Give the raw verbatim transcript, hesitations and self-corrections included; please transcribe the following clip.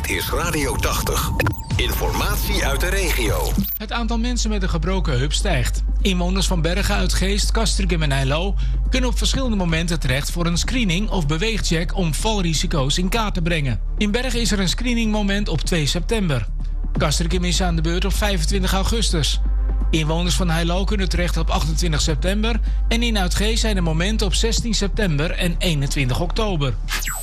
Dit is Radio tachtig. Informatie uit de regio. Het aantal mensen met een gebroken heup stijgt. Inwoners van Bergen, Uitgeest, Castricum en Heilo kunnen op verschillende momenten terecht voor een screening of beweegcheck om valrisico's in kaart te brengen. In Bergen is er een screeningmoment op twee september. Castricum is aan de beurt op vijfentwintig augustus. Inwoners van Heilo kunnen terecht op achtentwintig september en in Uitgeest zijn er momenten op zestien september en eenentwintig oktober.